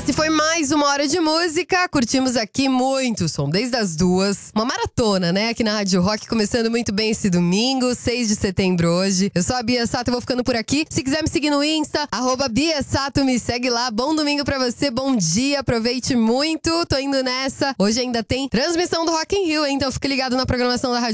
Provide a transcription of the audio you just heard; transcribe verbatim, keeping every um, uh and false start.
se foi mais uma hora de música. Curtimos aqui muito som, desde as duas. Uma maratona, né, aqui na Rádio Rock, começando muito bem esse domingo, seis de setembro hoje. Eu sou a Bia Sato, eu vou ficando por aqui. Se quiser me seguir no Insta, arroba Bia Sato, me segue lá. Bom domingo pra você, bom dia, aproveite muito. Tô indo nessa. Hoje ainda tem transmissão do Rock in Rio, hein? Então fique ligado na programação da Rádio